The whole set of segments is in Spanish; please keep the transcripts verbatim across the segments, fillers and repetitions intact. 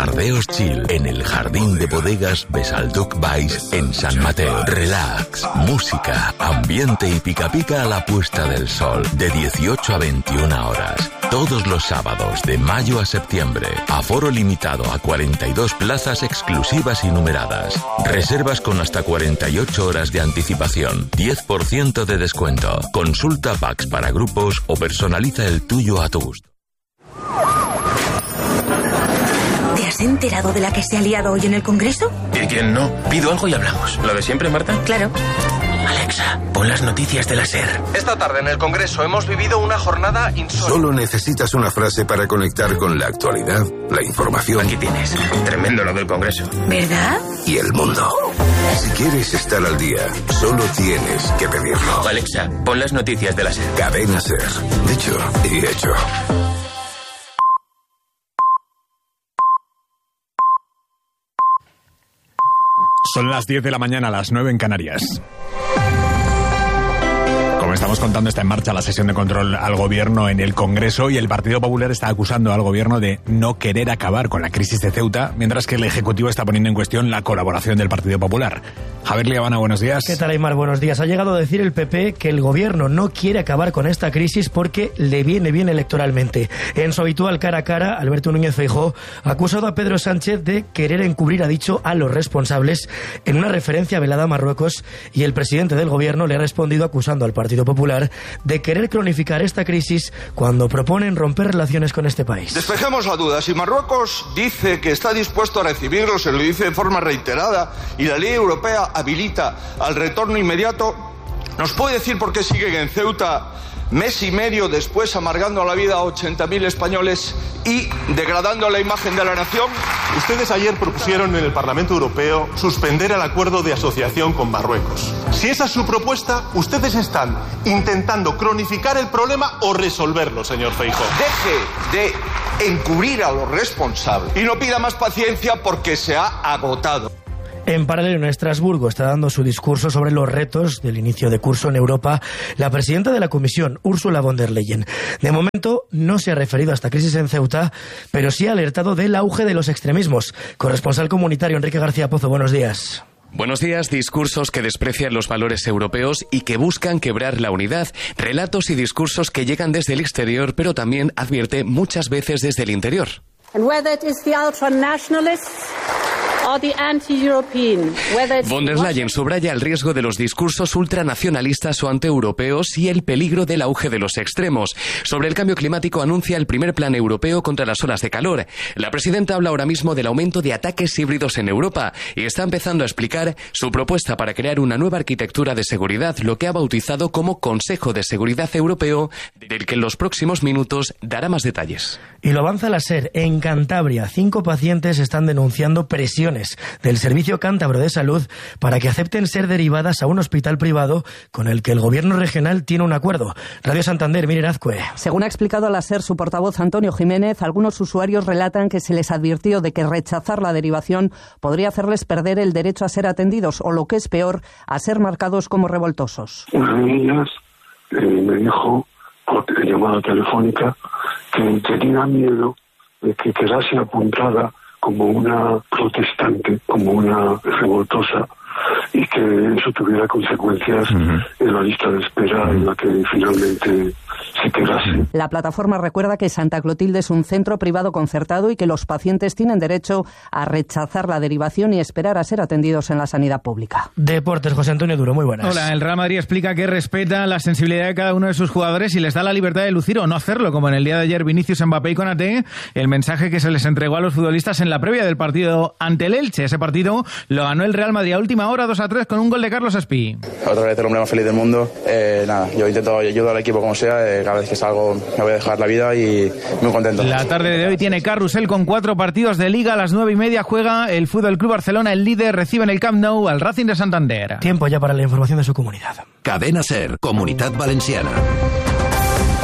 Ardeos Chill, en el Jardín de Bodegas Besalduc Baix, en San Mateo. Relax, música, ambiente y pica pica a la puesta del sol, de dieciocho a veintiuna horas. Todos los sábados, de mayo a septiembre. Aforo limitado a cuarenta y dos plazas exclusivas y numeradas. Reservas con hasta cuarenta y ocho horas de anticipación. diez por ciento de descuento. Consulta packs para grupos o personaliza el tuyo a tu gusto. ¿Te has enterado de la que se ha liado hoy en el Congreso? ¿Y quién no? Pido algo y hablamos. ¿Lo de siempre, Marta? Claro. Alexa, pon las noticias de la SER. Esta tarde en el Congreso hemos vivido una jornada insólita. Solo necesitas una frase para conectar con la actualidad, la información. Aquí tienes. Tremendo lo del Congreso. ¿Verdad? Y el mundo. Si quieres estar al día, solo tienes que pedirlo. Alexa, pon las noticias de la SER. Cadena SER. Dicho y hecho. Son las diez de la mañana, las nueve en Canarias. Como estamos contando, está en marcha la sesión de control al gobierno en el Congreso y el Partido Popular está acusando al gobierno de no querer acabar con la crisis de Ceuta, mientras que el Ejecutivo está poniendo en cuestión la colaboración del Partido Popular. Javier Liabana, buenos días. ¿Qué tal, Aymar? Buenos días. Ha llegado a decir el P P que el gobierno no quiere acabar con esta crisis porque le viene bien electoralmente. En su habitual cara a cara, Alberto Núñez Feijóo ha acusado a Pedro Sánchez de querer encubrir, ha dicho, a los responsables en una referencia velada a Marruecos, y el presidente del gobierno le ha respondido acusando al Partido Popular de querer cronificar esta crisis cuando proponen romper relaciones con este país. Despejemos la duda. Si Marruecos dice que está dispuesto a recibirlos, se lo dice de forma reiterada, y la ley europea habilita al retorno inmediato, ¿nos puede decir por qué siguen en Ceuta mes y medio después amargando la vida a ochenta mil españoles y degradando la imagen de la nación? Ustedes ayer propusieron en el Parlamento Europeo suspender el acuerdo de asociación con Marruecos. Si esa es su propuesta, ustedes están intentando cronificar el problema o resolverlo, señor Feijóo. Deje de encubrir a los responsables y no pida más paciencia porque se ha agotado. En paralelo, en Estrasburgo está dando su discurso sobre los retos del inicio de curso en Europa la presidenta de la Comisión, Ursula von der Leyen. De momento no se ha referido a esta crisis en Ceuta, pero sí ha alertado del auge de los extremismos. Corresponsal comunitario Enrique García Pozo, buenos días. Buenos días. Discursos que desprecian los valores europeos y que buscan quebrar la unidad. Relatos y discursos que llegan desde el exterior, pero también, advierte, muchas veces desde el interior. And whether it is the ultra-nationalists or the anti-European, whether it's Von der Leyen subraya el riesgo de los discursos ultranacionalistas o antieuropeos y el peligro del auge de los extremos. Sobre el cambio climático anuncia el primer plan europeo contra las olas de calor. La presidenta habla ahora mismo del aumento de ataques híbridos en Europa y está empezando a explicar su propuesta para crear una nueva arquitectura de seguridad, lo que ha bautizado como Consejo de Seguridad Europeo, del que en los próximos minutos dará más detalles. Y lo avanza la SER. En Cantabria, cinco pacientes están denunciando presiones del Servicio Cántabro de Salud para que acepten ser derivadas a un hospital privado con el que el gobierno regional tiene un acuerdo. Radio Santander, Miren Azcue. Según ha explicado a la SER su portavoz Antonio Jiménez, algunos usuarios relatan que se les advirtió de que rechazar la derivación podría hacerles perder el derecho a ser atendidos o, lo que es peor, a ser marcados como revoltosos. Una de ellas eh, me dijo por llamada telefónica que tenía miedo de que quedase apuntada como una protestante, como una revoltosa, y que eso tuviera consecuencias uh-huh. en la lista de espera uh-huh. en la que finalmente se quedase. La plataforma recuerda que Santa Clotilde es un centro privado concertado y que los pacientes tienen derecho a rechazar la derivación y esperar a ser atendidos en la sanidad pública. Deportes, José Antonio Duro, muy buenas. Hola, el Real Madrid explica que respeta la sensibilidad de cada uno de sus jugadores y les da la libertad de lucir o no hacerlo, como en el día de ayer Vinicius, Mbappé y Konaté, el mensaje que se les entregó a los futbolistas en la previa del partido ante el Elche. Ese partido lo ganó el Real Madrid a última hora, dos a tres, con un gol de Carlos Espí. Otra vez el hombre más feliz del mundo. Eh, nada, yo intento ayudar al equipo como sea, eh, cada vez que salgo me voy a dejar la vida y muy contento. La tarde de hoy tiene carrusel con cuatro partidos de Liga. A las nueve y media juega el Fútbol Club Barcelona, el líder, recibe en el Camp Nou al Racing de Santander. Tiempo ya para la información de su comunidad. Cadena SER, Comunitat Valenciana.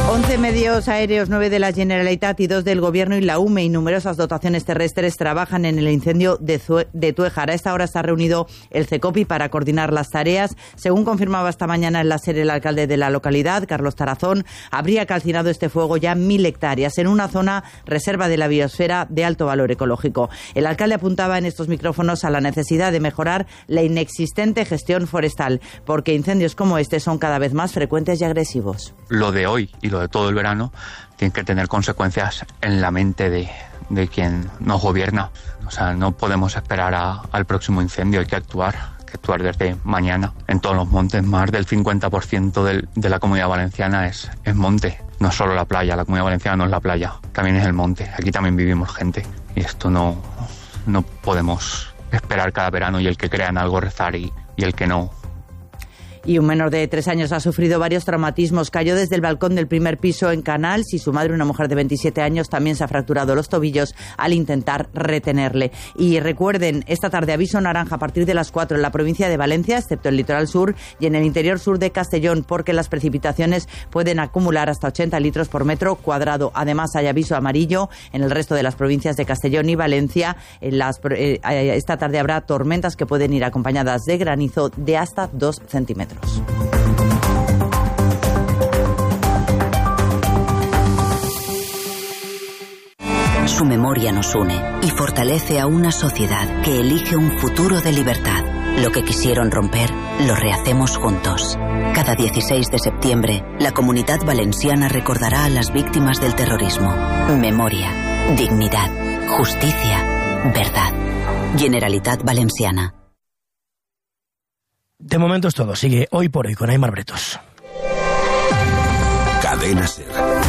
once medios aéreos, nueve de la Generalitat y dos del Gobierno y la U M E y numerosas dotaciones terrestres trabajan en el incendio de, Zue- de Tuéjar. A esta hora se ha reunido el CECOPI para coordinar las tareas. Según confirmaba esta mañana en la SER el alcalde de la localidad, Carlos Tarazón, habría calcinado este fuego ya mil hectáreas en una zona reserva de la biosfera de alto valor ecológico. El alcalde apuntaba en estos micrófonos a la necesidad de mejorar la inexistente gestión forestal, porque incendios como este son cada vez más frecuentes y agresivos. Lo de hoy y lo de todo el verano tiene que tener consecuencias en la mente de, de quien nos gobierna. O sea, no podemos esperar a, al próximo incendio, hay que actuar, hay que actuar desde mañana. En todos los montes, más del cincuenta por ciento del, de la Comunidad Valenciana es, es monte. No es solo la playa, la Comunidad Valenciana no es la playa, también es el monte. Aquí también vivimos gente y esto no, no podemos esperar cada verano y el que crea en algo rezar y, y el que no. Y un menor de tres años ha sufrido varios traumatismos. Cayó desde el balcón del primer piso en Canals y su madre, una mujer de veintisiete años, también se ha fracturado los tobillos al intentar retenerle. Y recuerden, esta tarde aviso naranja a partir de las cuatro en la provincia de Valencia, excepto el litoral sur y en el interior sur de Castellón, porque las precipitaciones pueden acumular hasta ochenta litros por metro cuadrado. Además, hay aviso amarillo en el resto de las provincias de Castellón y Valencia. En las, eh, esta tarde habrá tormentas que pueden ir acompañadas de granizo de hasta dos centímetros. Su memoria nos une y fortalece a una sociedad que elige un futuro de libertad. Lo que quisieron romper, lo rehacemos juntos. Cada dieciséis de septiembre, la Comunidad Valenciana recordará a las víctimas del terrorismo. Memoria, dignidad, justicia, verdad. Generalitat Valenciana. De momento es todo. Sigue Hoy por Hoy con Aimar Bretos. Cadena SER.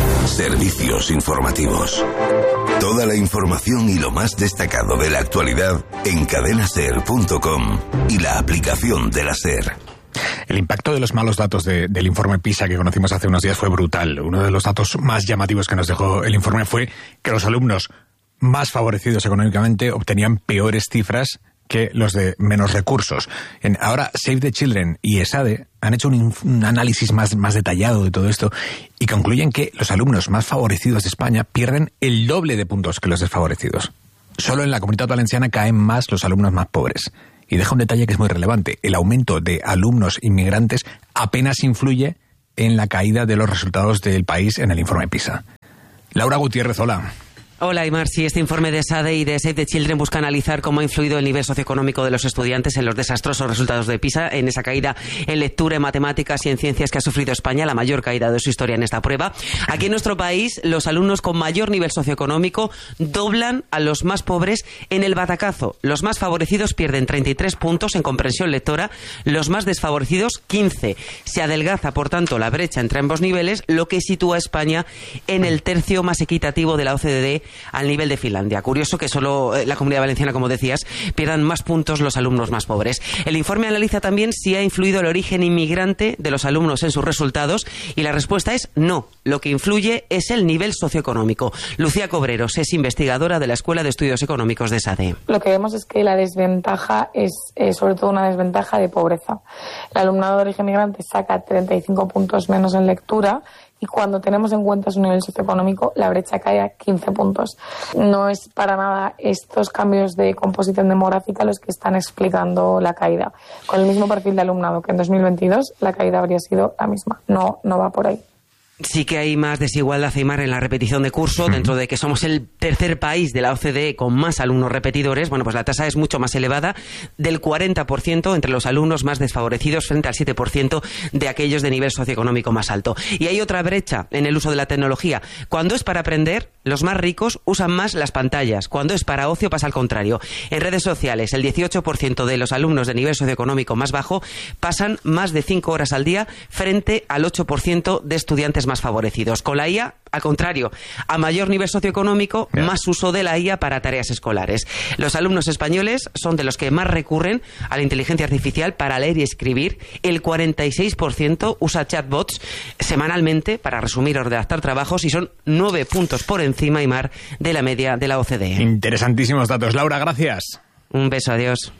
Servicios informativos. Toda la información y lo más destacado de la actualidad en cadena ser punto com y la aplicación de la SER. El impacto de los malos datos de, del informe PISA que conocimos hace unos días fue brutal. Uno de los datos más llamativos que nos dejó el informe fue que los alumnos más favorecidos económicamente obtenían peores cifras que los de menos recursos. En, ahora Save the Children y ESADE han hecho un, un análisis más, más detallado de todo esto y concluyen que los alumnos más favorecidos de España pierden el doble de puntos que los desfavorecidos. Solo en la Comunidad Valenciana caen más los alumnos más pobres. Y deja un detalle que es muy relevante. El aumento de alumnos inmigrantes apenas influye en la caída de los resultados del país en el informe PISA. Laura Gutiérrez, hola. Hola, Aimar. Sí, este informe de SADE y de Save the Children busca analizar cómo ha influido el nivel socioeconómico de los estudiantes en los desastrosos resultados de PISA, en esa caída en lectura, en matemáticas y en ciencias que ha sufrido España, la mayor caída de su historia en esta prueba. Aquí en nuestro país, los alumnos con mayor nivel socioeconómico doblan a los más pobres en el batacazo. Los más favorecidos pierden treinta y tres puntos en comprensión lectora, los más desfavorecidos quince. Se adelgaza, por tanto, la brecha entre ambos niveles, lo que sitúa a España en el tercio más equitativo de la O C D E al nivel de Finlandia. Curioso que solo la Comunidad Valenciana, como decías, pierdan más puntos los alumnos más pobres. El informe analiza también si ha influido el origen inmigrante de los alumnos en sus resultados y la respuesta es no. Lo que influye es el nivel socioeconómico. Lucía Cobreros es investigadora de la Escuela de Estudios Económicos de SADE. Lo que vemos es que la desventaja es eh, sobre todo una desventaja de pobreza. El alumnado de origen inmigrante saca treinta y cinco puntos menos en lectura y cuando tenemos en cuenta su nivel socioeconómico, la brecha cae a quince puntos. No es para nada estos cambios de composición demográfica los que están explicando la caída. Con el mismo perfil de alumnado que en dos mil veintidós, la caída habría sido la misma. No, no va por ahí. Sí que hay más desigualdad, Aimar, en la repetición de curso, uh-huh. Dentro de que somos el tercer país de la O C D E con más alumnos repetidores. Bueno, pues la tasa es mucho más elevada, del cuarenta por ciento entre los alumnos más desfavorecidos frente al siete por ciento de aquellos de nivel socioeconómico más alto. Y hay otra brecha en el uso de la tecnología. Cuando es para aprender, los más ricos usan más las pantallas. Cuando es para ocio, pasa al contrario. En redes sociales, el dieciocho por ciento de los alumnos de nivel socioeconómico más bajo pasan más de cinco horas al día frente al ocho por ciento de estudiantes más favorecidos. Con la I A, al contrario, a mayor nivel socioeconómico, yeah. más uso de la I A para tareas escolares. Los alumnos españoles son de los que más recurren a la inteligencia artificial para leer y escribir. El cuarenta y seis por ciento usa chatbots semanalmente para resumir o redactar trabajos y son nueve puntos por encima, Aimar, de la media de la O C D E. Interesantísimos datos. Laura, gracias. Un beso, adiós.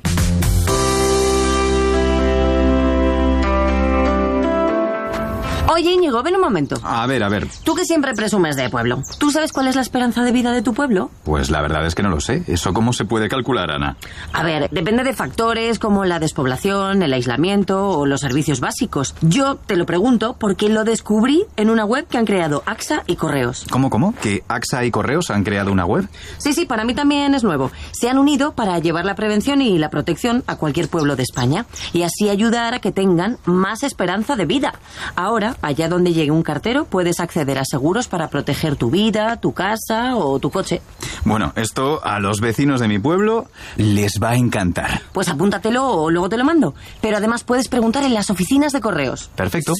Oye, Íñigo, ven un momento. A ver, a ver. Tú que siempre presumes de pueblo, ¿tú sabes cuál es la esperanza de vida de tu pueblo? Pues la verdad es que no lo sé. ¿Eso cómo se puede calcular, Ana? A ver, depende de factores como la despoblación, el aislamiento o los servicios básicos. Yo te lo pregunto porque lo descubrí en una web que han creado A X A y Correos. ¿Cómo, cómo? ¿Que A X A y Correos han creado una web? Sí, sí, para mí también es nuevo. Se han unido para llevar la prevención y la protección a cualquier pueblo de España y así ayudar a que tengan más esperanza de vida. Ahora, allá donde llegue un cartero, puedes acceder a seguros para proteger tu vida, tu casa o tu coche. Bueno, esto a los vecinos de mi pueblo les va a encantar. Pues apúntatelo o luego te lo mando. Pero además puedes preguntar en las oficinas de Correos. Perfecto.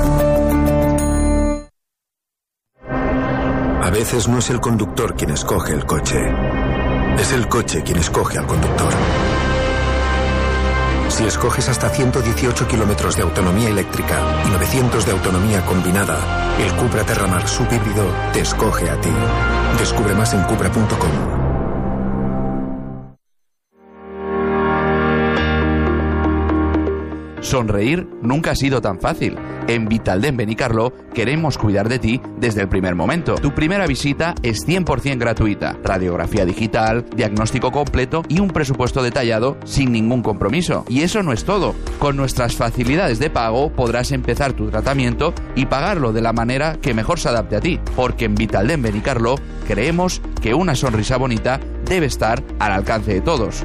A veces no es el conductor quien escoge el coche. Es el coche quien escoge al conductor. Si escoges hasta ciento dieciocho kilómetros de autonomía eléctrica y novecientos de autonomía combinada, el Cupra Terramar subhíbrido te escoge a ti. Descubre más en cupra punto com. Sonreír nunca ha sido tan fácil. En Vitaldent Benicarló queremos cuidar de ti desde el primer momento. Tu primera visita es cien por ciento gratuita. Radiografía digital, diagnóstico completo y un presupuesto detallado sin ningún compromiso. Y eso no es todo. Con nuestras facilidades de pago podrás empezar tu tratamiento y pagarlo de la manera que mejor se adapte a ti. Porque en Vitaldent Benicarló creemos que una sonrisa bonita debe estar al alcance de todos.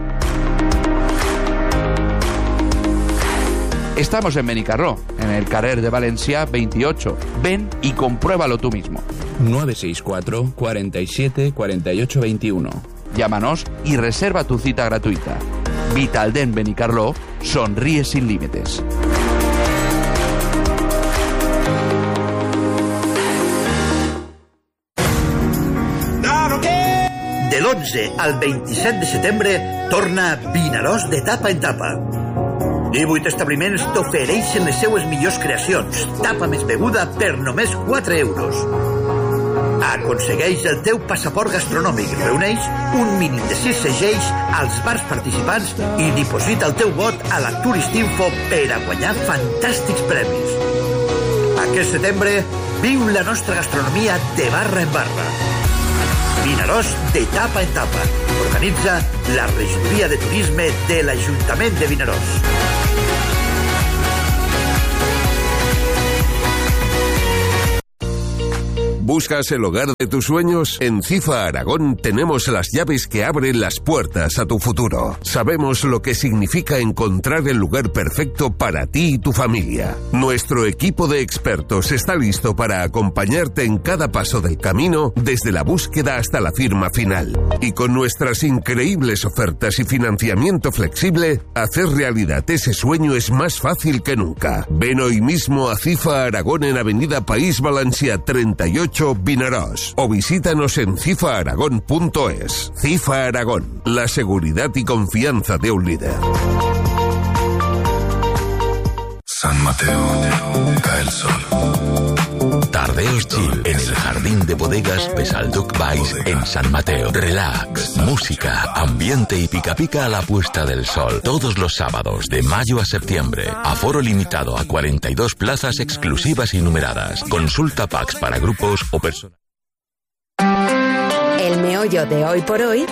Estamos en Benicarló, en el carrer de Valencia veintiocho. Ven y compruébalo tú mismo. nueve seis cuatro, cuarenta y siete, cuarenta y ocho veintiuno. Llámanos y reserva tu cita gratuita. Vitaldent Benicarló, sonríe sin límites. De l'onze al vint-i-set de setembre torna Vinaròs de tapa en tapa. divuit establiments t'ofereixen les seues millors creacions. Tapa més beguda per només quatre euros. Aconsegueix el teu passaport gastronòmic. Reuneix un mínim de sis segells als bars participants i diposita el teu vot a la Turistinfo per a guanyar fantàstics premis. Aquest setembre viu la nostra gastronomia de barra en barra. Vinaròs de tapa en tapa. Organitza la Regidoria de Turisme de l'Ajuntament de Vinaròs. ¿Buscas el hogar de tus sueños? En Cifa Aragón tenemos las llaves que abren las puertas a tu futuro. Sabemos lo que significa encontrar el lugar perfecto para ti y tu familia. Nuestro equipo de expertos está listo para acompañarte en cada paso del camino, desde la búsqueda hasta la firma final. Y con nuestras increíbles ofertas y financiamiento flexible, hacer realidad ese sueño es más fácil que nunca. Ven hoy mismo a Cifa Aragón en Avenida País Valencia treinta y ocho, Vinaròs, o visítanos en cifa aragón punto es. Cifa Aragón, la seguridad y confianza de un líder. San Mateo, cae el sol. Tardeos chill en el jardín de bodegas Besalduc Weiss en San Mateo. Relax, música, ambiente y pica pica a la puesta del sol. Todos los sábados de mayo a septiembre. Aforo limitado a cuarenta y dos plazas exclusivas y numeradas. Consulta packs para grupos o personas. El meollo de hoy por hoy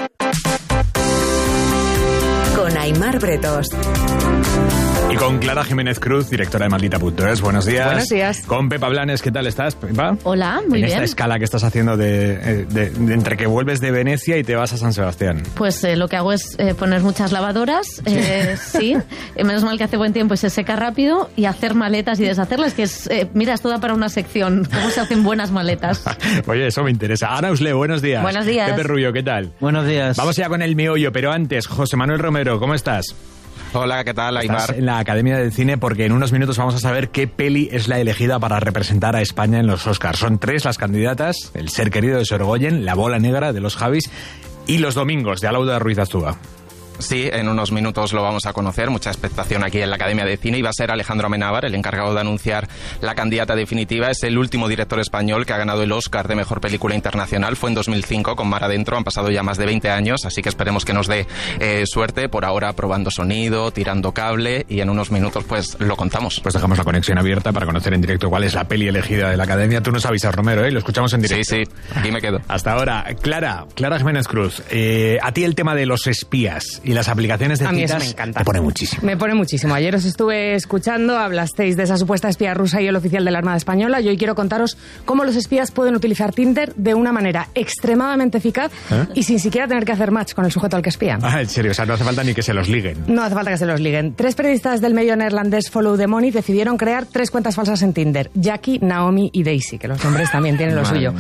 con Aimar Bretos. Y con Clara Jiménez Cruz, directora de Maldita punto es. Buenos días. Buenos días. Con Pepa Blanes, ¿qué tal estás, Pepa? Hola, muy en bien. En esta escala que estás haciendo de, de, de entre que vuelves de Venecia y te vas a San Sebastián. Pues eh, lo que hago es eh, poner muchas lavadoras, eh, sí. sí. Menos mal que hace buen tiempo y se seca rápido, y hacer maletas y deshacerlas, que es, eh, mira, es toda para una sección. ¿Cómo se hacen buenas maletas? Oye, eso me interesa. Ana Usleo, buenos días. Buenos días. Pepe Rubio, ¿qué tal? Buenos días. Vamos ya con el meollo, pero antes, José Manuel Romero, ¿cómo estás? Hola, ¿qué tal, Aimar? Estás en la Academia del Cine porque en unos minutos vamos a saber qué peli es la elegida para representar a España en los Oscars. Son tres las candidatas: El ser querido de Sorogoyen, La bola negra de los Javis y Los domingos de Alauda Ruiz Azúa. Sí, en unos minutos lo vamos a conocer, mucha expectación aquí en la Academia de Cine, y va a ser Alejandro Amenábar el encargado de anunciar la candidata definitiva. Es el último director español que ha ganado el Oscar de Mejor Película Internacional, fue en dos mil cinco con Mar Adentro, han pasado ya más de veinte años, así que esperemos que nos dé eh, suerte, por ahora probando sonido, tirando cable, y en unos minutos pues lo contamos. Pues dejamos la conexión abierta para conocer en directo cuál es la peli elegida de la Academia. Tú nos avisas, Romero, ¿eh? Lo escuchamos en directo. Sí, sí, aquí me quedo. Hasta ahora, Clara, Clara Jiménez Cruz, eh, a ti el tema de los espías y las aplicaciones de a mí citas eso me encanta. te pone muchísimo. Me pone muchísimo. Ayer os estuve escuchando, hablasteis de esa supuesta espía rusa y el oficial de la Armada Española. Yo hoy quiero contaros cómo los espías pueden utilizar Tinder de una manera extremadamente eficaz ¿Eh? y sin siquiera tener que hacer match con el sujeto al que espían. Ah, en serio, o sea, no hace falta ni que se los liguen. No hace falta que se los liguen. Tres periodistas del medio neerlandés Follow the Money decidieron crear tres cuentas falsas en Tinder. Jackie, Naomi y Daisy, que los nombres también tienen lo suyo.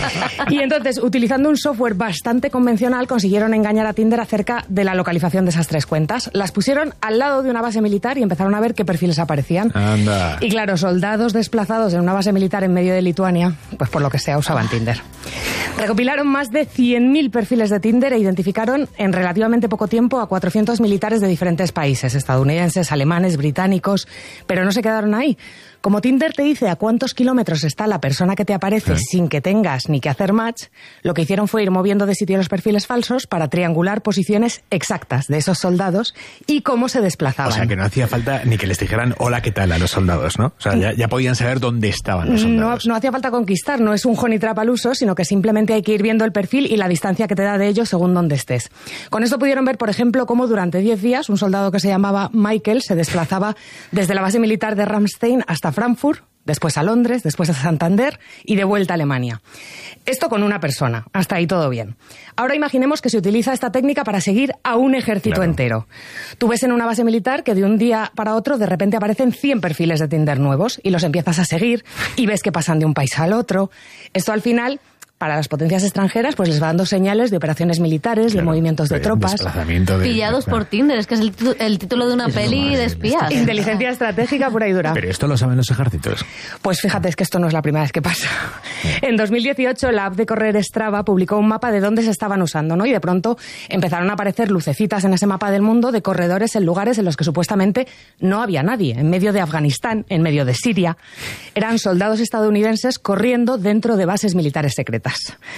Y entonces, utilizando un software bastante convencional, consiguieron engañar a Tinder acerca de la localización de esas tres cuentas. Las pusieron al lado de una base militar y empezaron a ver qué perfiles aparecían. Anda. Y claro, soldados desplazados en una base militar en medio de Lituania, pues por lo que sea usaban Tinder. Recopilaron más de cien mil perfiles de Tinder e identificaron en relativamente poco tiempo a cuatrocientos militares de diferentes países, estadounidenses, alemanes, británicos, pero no se quedaron ahí. Como Tinder te dice a cuántos kilómetros está la persona que te aparece ¿Eh? sin que tengas ni que hacer match, lo que hicieron fue ir moviendo de sitio los perfiles falsos para triangular posiciones exactas de esos soldados y cómo se desplazaban. O sea, que no hacía falta ni que les dijeran hola, ¿qué tal? A los soldados, ¿no? O sea, ya, ya podían saber dónde estaban los soldados. No, no hacía falta conquistar, no es un honey trap al uso, sino que simplemente hay que ir viendo el perfil y la distancia que te da de ellos según dónde estés. Con esto pudieron ver, por ejemplo, cómo durante diez días un soldado que se llamaba Michael se desplazaba desde la base militar de Ramstein hasta Frankfurt, después a Londres, después a Santander y de vuelta a Alemania. Esto con una persona. Hasta ahí todo bien. Ahora imaginemos que se utiliza esta técnica para seguir a un ejército claro. entero. Tú ves en una base militar que de un día para otro de repente aparecen cien perfiles de Tinder nuevos y los empiezas a seguir y ves que pasan de un país al otro. Esto al final, para las potencias extranjeras, pues les va dando señales de operaciones militares, claro, de movimientos de, de tropas. De... Pillados por Tinder, es que es el, el título de una Eso peli de espías. Inteligencia estratégica pura y dura. Pero esto lo saben los ejércitos. Pues fíjate, es que esto no es la primera vez que pasa. En dos mil dieciocho, la app de correr Strava publicó un mapa de dónde se estaban usando, ¿no? Y de pronto empezaron a aparecer lucecitas en ese mapa del mundo de corredores en lugares en los que supuestamente no había nadie. En medio de Afganistán, en medio de Siria. Eran soldados estadounidenses corriendo dentro de bases militares secretas.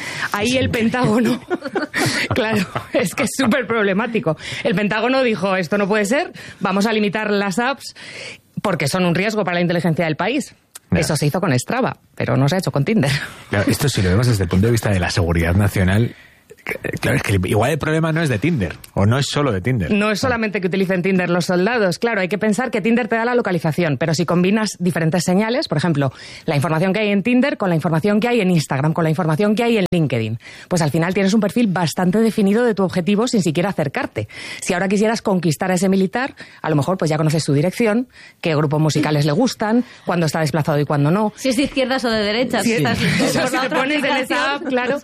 Ahí el Pentágono, claro, es que es súper problemático. El Pentágono dijo, esto no puede ser, vamos a limitar las apps porque son un riesgo para la inteligencia del país. Claro. Eso se hizo con Strava, pero no se ha hecho con Tinder. Claro, esto si lo vemos desde el punto de vista de la seguridad nacional... Claro, es que igual el problema no es de Tinder, o no es solo de Tinder. No es solamente que utilicen Tinder los soldados, claro, hay que pensar que Tinder te da la localización, pero si combinas diferentes señales, por ejemplo, la información que hay en Tinder con la información que hay en Instagram, con la información que hay en LinkedIn, pues al final tienes un perfil bastante definido de tu objetivo sin siquiera acercarte. Si ahora quisieras conquistar a ese militar, a lo mejor pues ya conoces su dirección, qué grupos musicales le gustan, cuándo está desplazado y cuándo no. Si es de izquierdas o de derechas. Sí, si estás, eso si te pones en esa app, claro.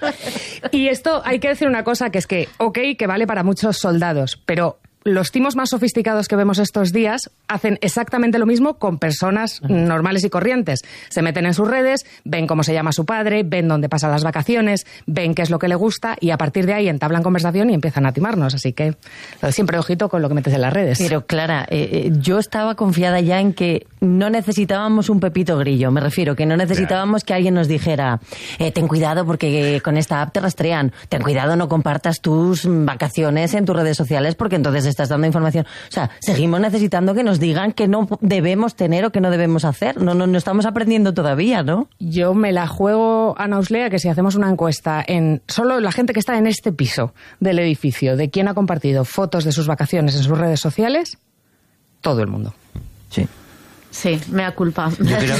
Y esto hay que decir una cosa, que es que, ok, que vale para muchos soldados, pero los timos más sofisticados que vemos estos días hacen exactamente lo mismo con personas normales y corrientes. Se meten en sus redes, ven cómo se llama su padre, ven dónde pasa las vacaciones, ven qué es lo que le gusta y a partir de ahí entablan conversación y empiezan a timarnos. Así que siempre ojito con lo que metes en las redes. Pero Clara, eh, eh, yo estaba confiada ya en que no necesitábamos un Pepito Grillo. Me refiero que no necesitábamos que alguien nos dijera eh, ten cuidado porque con esta app te rastrean. Ten cuidado, no compartas tus vacaciones en tus redes sociales porque entonces estás dando información. O sea, seguimos necesitando que nos digan que no debemos tener o que no debemos hacer. No, no, no estamos aprendiendo todavía, ¿no? Yo me la juego, Ana Uslea, que si hacemos una encuesta en solo la gente que está en este piso del edificio, de quién ha compartido fotos de sus vacaciones en sus redes sociales, todo el mundo. Sí. Sí, me da culpa. Yo creo,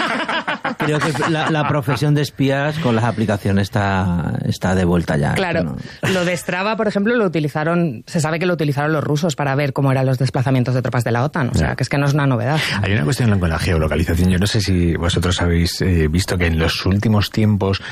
creo que la, la profesión de espías con las aplicaciones está, está de vuelta ya. Claro, no. Lo de Strava, por ejemplo, lo utilizaron, se sabe que lo utilizaron los rusos para ver cómo eran los desplazamientos de tropas de la OTAN, o sea, que es que no es una novedad. Hay una cuestión con la geolocalización, yo no sé si vosotros habéis eh, visto que en los últimos tiempos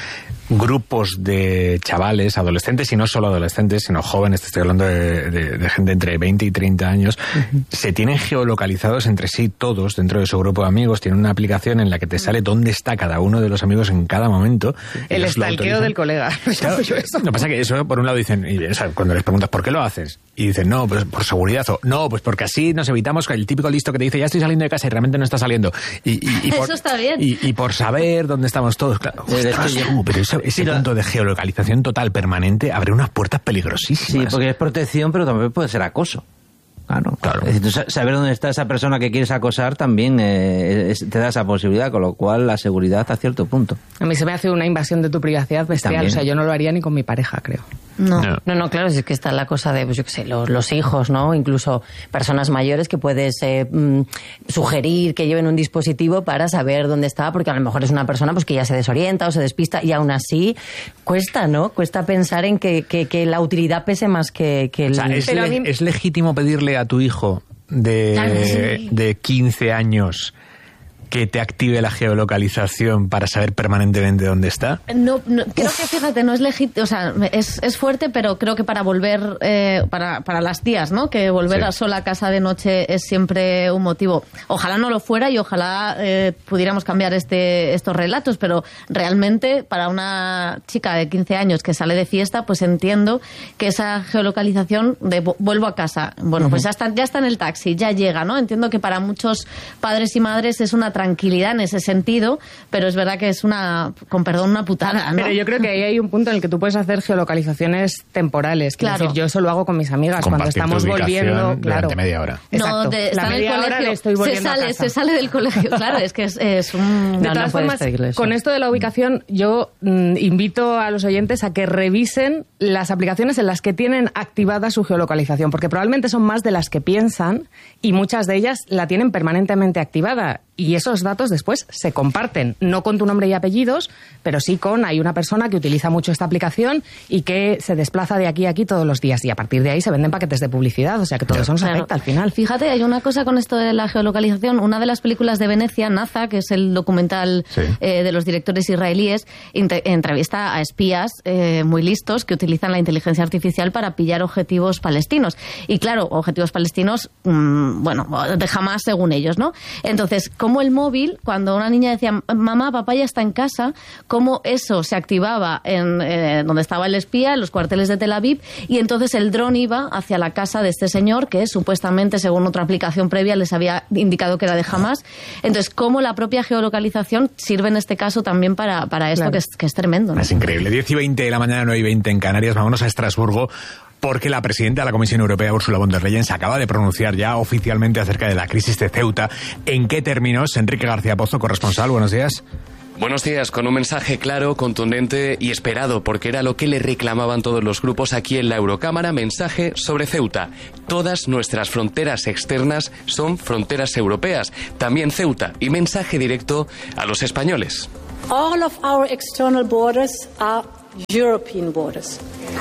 grupos de chavales, adolescentes, y no solo adolescentes, sino jóvenes, te estoy hablando de, de, de gente entre veinte y treinta años, uh-huh. se tienen geolocalizados entre sí todos dentro de su grupo de amigos, tienen una aplicación en la que te sale dónde está cada uno de los amigos en cada momento. El estalqueo del colega. Claro, lo que pasa es que eso, por un lado, dicen, y, o sea, cuando les preguntas ¿por qué lo haces? Y dicen, no, pues por seguridad, o no, pues porque así nos evitamos el típico listo que te dice, ya estoy saliendo de casa y realmente no está saliendo. Y, y, y por, eso está bien. Y, y por saber dónde estamos todos, claro. Ostras, uh, pero eso, ese Mira, punto de geolocalización total permanente abre unas puertas peligrosísimas. Sí, porque es protección, pero también puede ser acoso. Claro, claro. Es decir, saber dónde está esa persona que quieres acosar también eh, es, te da esa posibilidad, con lo cual la seguridad a cierto punto. A mí se me hace una invasión de tu privacidad bestial, también. O sea, yo no lo haría ni con mi pareja, creo. No, no, no, no claro, es que está la cosa de, pues yo qué sé, los, los hijos, ¿no? Incluso personas mayores que puedes eh, mm, sugerir que lleven un dispositivo para saber dónde está, porque a lo mejor es una persona pues que ya se desorienta o se despista, y aún así cuesta, ¿no? Cuesta pensar en que, que, que la utilidad pese más que, que el... O sea, ¿es, le, mí... ¿es legítimo pedirle a tu hijo de, claro, sí. de quince años que te active la geolocalización para saber permanentemente dónde está? No, no creo Uf. que, fíjate, no es legítimo, o sea, es, es fuerte, pero creo que para volver, eh, para, para las tías, ¿no? Que volver sí. a sola a casa de noche es siempre un motivo. Ojalá no lo fuera y ojalá eh, pudiéramos cambiar este, estos relatos, pero realmente para una chica de quince años que sale de fiesta, pues entiendo que esa geolocalización de vuelvo a casa, bueno, uh-huh. pues ya está, ya está en el taxi, ya llega, ¿no? Entiendo que para muchos padres y madres es una tranquilidad en ese sentido, pero es verdad que es una, con perdón, una putada, ¿no? Pero yo creo que ahí hay un punto en el que tú puedes hacer geolocalizaciones temporales. Quiero claro. decir, yo eso lo hago con mis amigas cuando estamos volviendo, claro. Durante media hora. Exacto. No, de, la media hora le estoy volviendo se sale, a casa. Se sale del colegio, claro, es que es, es un... De no, todas no formas, con esto de la ubicación, yo mm, invito a los oyentes a que revisen las aplicaciones en las que tienen activada su geolocalización, porque probablemente son más de las que piensan y muchas de ellas la tienen permanentemente activada. Y esos datos después se comparten, no con tu nombre y apellidos, pero sí con, hay una persona que utiliza mucho esta aplicación y que se desplaza de aquí a aquí todos los días, y a partir de ahí se venden paquetes de publicidad, o sea que todo eso nos claro. afecta al final. Fíjate, hay una cosa con esto de la geolocalización, una de las películas de Venecia, Naza, que es el documental sí. eh, de los directores israelíes, entrevista a espías eh, muy listos que utilizan la inteligencia artificial para pillar objetivos palestinos. Y claro, objetivos palestinos, mmm, bueno, de Hamás según ellos, ¿no? Entonces, como el móvil, cuando una niña decía, mamá, papá ya está en casa, cómo eso se activaba en eh, donde estaba el espía, en los cuarteles de Tel Aviv, y entonces el dron iba hacia la casa de este señor, que supuestamente, según otra aplicación previa, les había indicado que era de Hamás. Entonces, cómo la propia geolocalización sirve en este caso también para, para esto, claro. que, es, que es tremendo, ¿no? Es increíble. diez y veinte de la mañana, nueve y veinte en Canarias. Vámonos a Estrasburgo, porque la presidenta de la Comisión Europea, Ursula von der Leyen, se acaba de pronunciar ya oficialmente acerca de la crisis de Ceuta. ¿En qué términos? Enrique García Pozo, corresponsal, buenos días. Buenos días, con un mensaje claro, contundente y esperado, porque era lo que le reclamaban todos los grupos aquí en la Eurocámara. Mensaje sobre Ceuta. Todas nuestras fronteras externas son fronteras europeas, también Ceuta. Y mensaje directo a los españoles. All of our external borders are European borders.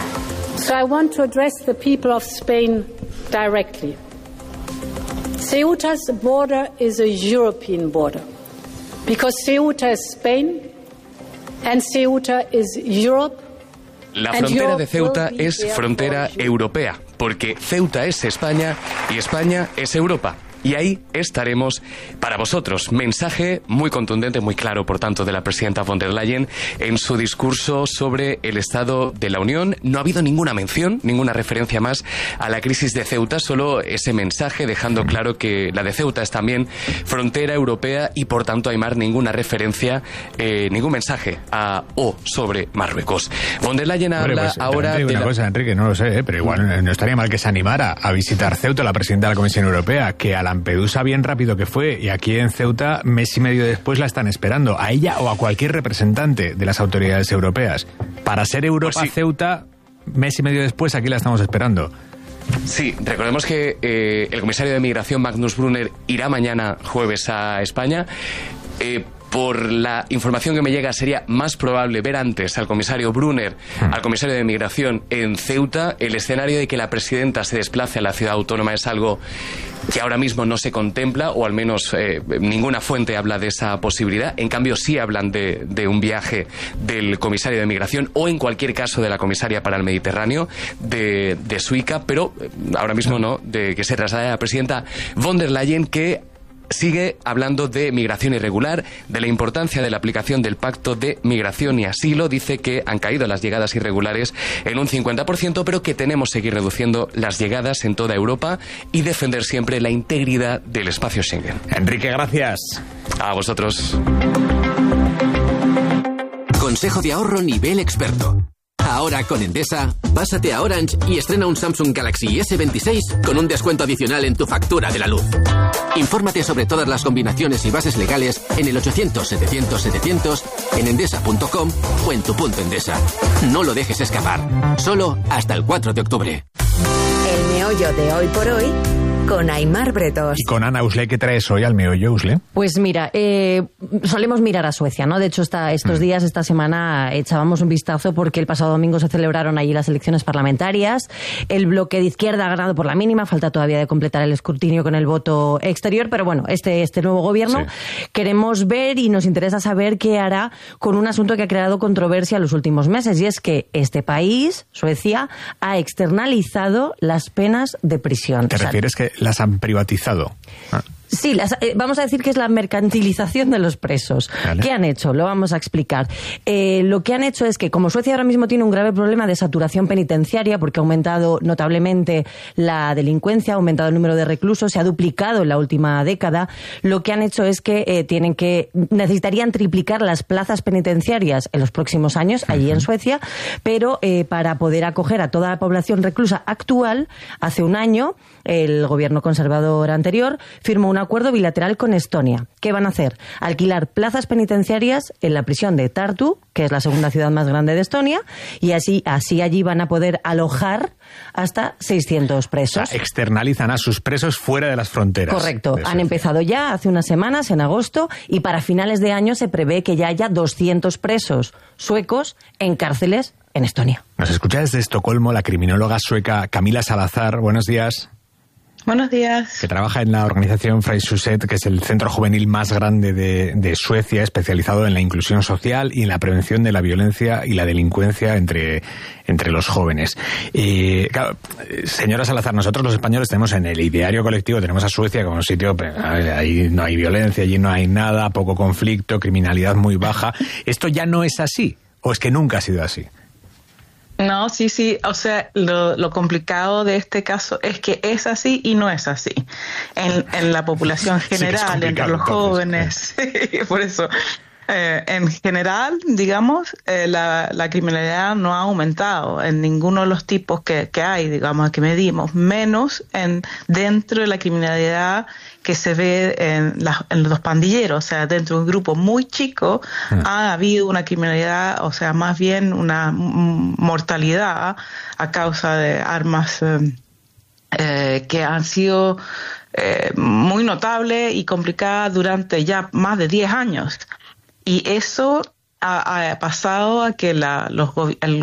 So I want to address the people of Spain directly. Ceuta's border is a European border because Ceuta is Spain and Ceuta is Europe. La frontera de Ceuta es frontera europea porque Ceuta es España y España es Europa. Y ahí estaremos para vosotros. Mensaje muy contundente, muy claro, por tanto, de la presidenta von der Leyen en su discurso sobre el Estado de la Unión. No ha habido ninguna mención, ninguna referencia más a la crisis de Ceuta, solo ese mensaje dejando claro que la de Ceuta es también frontera europea y, por tanto, Aimar, ninguna referencia, eh, ningún mensaje a o sobre Marruecos. Von der Leyen habla pues, ahora de una la... cosa, Enrique, no lo sé, ¿eh? pero igual no estaría mal que se animara a visitar Ceuta la presidenta de la Comisión Europea, que a la Lampedusa bien rápido que fue, y aquí en Ceuta mes y medio después la están esperando, a ella o a cualquier representante de las autoridades europeas. Para ser Europa, pues sí. Ceuta, mes y medio después aquí la estamos esperando. Sí, recordemos que eh, el comisario de Migración, Magnus Brunner, irá mañana jueves a España. Eh, por la información que me llega, sería más probable ver antes al comisario Brunner, al comisario de Migración en Ceuta. El escenario de que la presidenta se desplace a la ciudad autónoma es algo que ahora mismo no se contempla, o al menos eh, ninguna fuente habla de esa posibilidad. En cambio, sí hablan de, de un viaje del comisario de Migración, o en cualquier caso de la comisaria para el Mediterráneo, de, de Suica, pero ahora mismo no, de que se traslade a la presidenta von der Leyen, que sigue hablando de migración irregular, de la importancia de la aplicación del Pacto de Migración y Asilo. Dice que han caído las llegadas irregulares en un cincuenta por ciento, pero que tenemos que seguir reduciendo las llegadas en toda Europa y defender siempre la integridad del espacio Schengen. Enrique, gracias. A vosotros. Consejo de ahorro nivel experto. Ahora con Endesa, pásate a Orange y estrena un Samsung Galaxy ese veintiséis con un descuento adicional en tu factura de la luz. Infórmate sobre todas las combinaciones y bases legales en el ochocientos setecientos setecientos, en endesa punto com o en tu punto Endesa. No lo dejes escapar. Solo hasta el cuatro de octubre. El meollo de hoy por hoy con Aimar Bretos. Y con Ana Usle, ¿qué traes hoy al meollo, Usle? Pues mira, eh, solemos mirar a Suecia, ¿no? De hecho, esta, estos mm. días, esta semana, echábamos un vistazo porque el pasado domingo se celebraron allí las elecciones parlamentarias. El bloque de izquierda ha ganado por la mínima, falta todavía de completar el escrutinio con el voto exterior, pero bueno, este, este nuevo gobierno sí. queremos ver y nos interesa saber qué hará con un asunto que ha creado controversia en los últimos meses, y es que este país, Suecia, ha externalizado las penas de prisión. ¿Te o sea, refieres que las han privatizado? Ah. Sí, las, eh, vamos a decir que es la mercantilización de los presos. Vale. ¿Qué han hecho? Lo vamos a explicar. Eh, lo que han hecho es que, como Suecia ahora mismo tiene un grave problema de saturación penitenciaria, porque ha aumentado notablemente la delincuencia, ha aumentado el número de reclusos, se ha duplicado en la última década, lo que han hecho es que eh, tienen que necesitarían triplicar las plazas penitenciarias en los próximos años, allí uh-huh. en Suecia, pero eh, para poder acoger a toda la población reclusa actual, hace un año, el gobierno conservador anterior firmó un acuerdo bilateral con Estonia. ¿Qué van a hacer? Alquilar plazas penitenciarias en la prisión de Tartu, que es la segunda ciudad más grande de Estonia, y así, así allí van a poder alojar hasta seiscientos presos. O sea, externalizan a sus presos fuera de las fronteras. Correcto. Han empezado ya hace unas semanas, en agosto, y para finales de año se prevé que ya haya doscientos presos suecos en cárceles en Estonia. Nos escucha desde Estocolmo la criminóloga sueca Camila Salazar. Buenos días. Buenos días. Que trabaja en la organización Fryshuset, que es el centro juvenil más grande de, de Suecia, especializado en la inclusión social y en la prevención de la violencia y la delincuencia entre, entre los jóvenes. Y, claro, señora Salazar, nosotros los españoles tenemos en el ideario colectivo, tenemos a Suecia como un sitio, ahí no hay violencia, allí no hay nada, poco conflicto, criminalidad muy baja. ¿Esto ya no es así? ¿O es que nunca ha sido así? No, sí, sí, o sea, lo, lo complicado de este caso es que es así y no es así. En, en la población general, sí, entre los entonces, jóvenes, sí, por eso, eh, en general, digamos, eh, la, la criminalidad no ha aumentado en ninguno de los tipos que, que hay, digamos, que medimos, menos en dentro de la criminalidad que se ve en, la, en los pandilleros, o sea, dentro de un grupo muy chico mm. ha habido una criminalidad, o sea, más bien una mortalidad a causa de armas eh, eh, que han sido eh, muy notables y complicadas durante ya más de diez años. Y eso ha, ha pasado a que la, los, el,